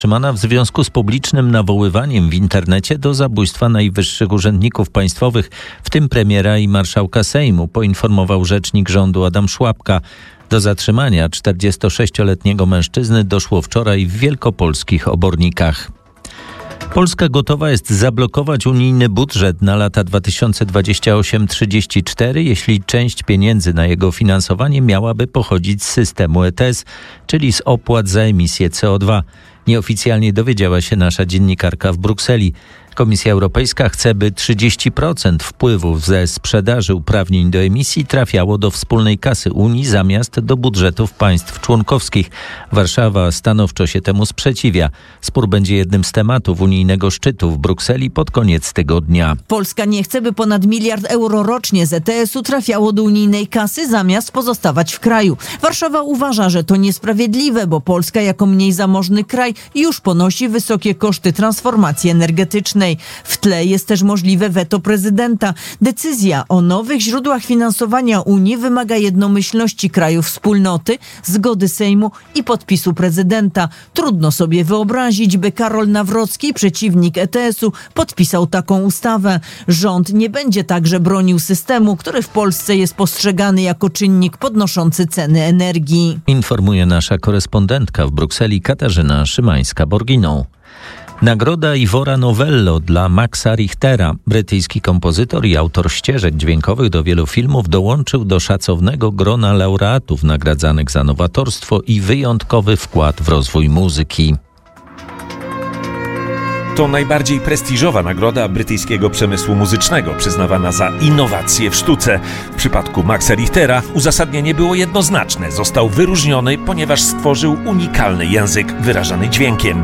Zatrzymana w związku z publicznym nawoływaniem w internecie do zabójstwa najwyższych urzędników państwowych, w tym premiera i marszałka Sejmu, poinformował rzecznik rządu Adam Szłapka. Do zatrzymania 46-letniego mężczyzny doszło wczoraj w wielkopolskich Obornikach. Polska gotowa jest zablokować unijny budżet na lata 2028-34, jeśli część pieniędzy na jego finansowanie miałaby pochodzić z systemu ETS, czyli z opłat za emisję CO2. Nieoficjalnie dowiedziała się nasza dziennikarka w Brukseli. Komisja Europejska chce, by 30% wpływów ze sprzedaży uprawnień do emisji trafiało do wspólnej kasy Unii zamiast do budżetów państw członkowskich. Warszawa stanowczo się temu sprzeciwia. Spór będzie jednym z tematów unijnego szczytu w Brukseli pod koniec tygodnia. Polska nie chce, by ponad 1 miliard euro rocznie z ETS-u trafiało do unijnej kasy zamiast pozostawać w kraju. Warszawa uważa, że to niesprawiedliwe, bo Polska jako mniej zamożny kraj już ponosi wysokie koszty transformacji energetycznej. W tle jest też możliwe weto prezydenta. Decyzja o nowych źródłach finansowania Unii wymaga jednomyślności krajów wspólnoty, zgody Sejmu i podpisu prezydenta. Trudno sobie wyobrazić, by Karol Nawrocki, przeciwnik ETS-u, podpisał taką ustawę. Rząd nie będzie także bronił systemu, który w Polsce jest postrzegany jako czynnik podnoszący ceny energii. Informuje nasza korespondentka w Brukseli Katarzyna Szymańska-Borginą. Nagroda Ivora Novello dla Maxa Richtera. Brytyjski kompozytor i autor ścieżek dźwiękowych do wielu filmów dołączył do szacownego grona laureatów nagradzanych za nowatorstwo i wyjątkowy wkład w rozwój muzyki. To najbardziej prestiżowa nagroda brytyjskiego przemysłu muzycznego, przyznawana za innowacje w sztuce. W przypadku Maxa Richtera uzasadnienie było jednoznaczne. Został wyróżniony, ponieważ stworzył unikalny język wyrażany dźwiękiem.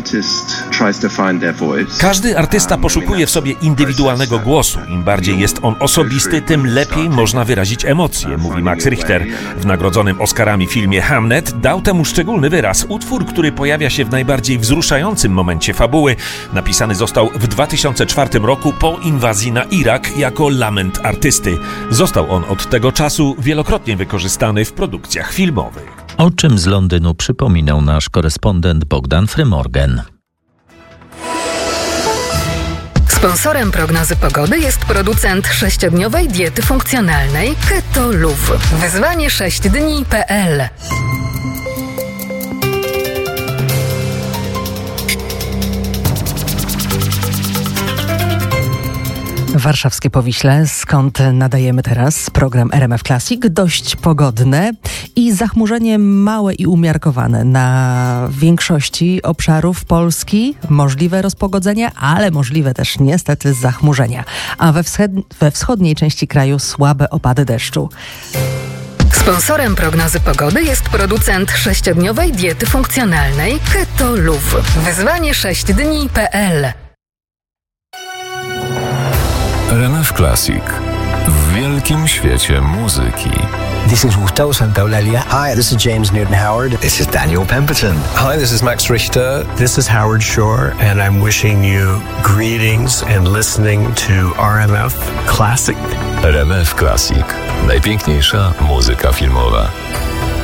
Każdy artysta poszukuje w sobie indywidualnego głosu. Im bardziej jest on osobisty, tym lepiej można wyrazić emocje, mówi Max Richter. W nagrodzonym Oscarami filmie Hamnet dał temu szczególny wyraz. Utwór, który pojawia się w najbardziej wzruszającym momencie fabuły, napisany został w 2004 roku po inwazji na Irak jako lament artysty. Został on od tego czasu wielokrotnie wykorzystany w produkcjach filmowych. O czym z Londynu przypominał nasz korespondent Bogdan Frymorgan. Sponsorem prognozy pogody jest producent 6-dniowej diety funkcjonalnej Keto Luv. Wyzwanie 6dni.pl. Warszawskie Powiśle, skąd nadajemy teraz program RMF Classic, dość pogodne i zachmurzenie małe i umiarkowane. Na większości obszarów Polski możliwe rozpogodzenia, ale możliwe też niestety zachmurzenia. A we wschodniej części kraju słabe opady deszczu. Sponsorem prognozy pogody jest producent 6-dniowej diety funkcjonalnej Keto Luv. Wyzwanie 6dni.pl. RMF Classic w wielkim świecie muzyki. This is Gustavo Santaolalla. Hi, this is James Newton Howard. This is Daniel Pemberton. Hi, this is Max Richter. This is Howard Shore, and I'm wishing you greetings and listening to RMF Classic. RMF Classic. Najpiękniejsza muzyka filmowa.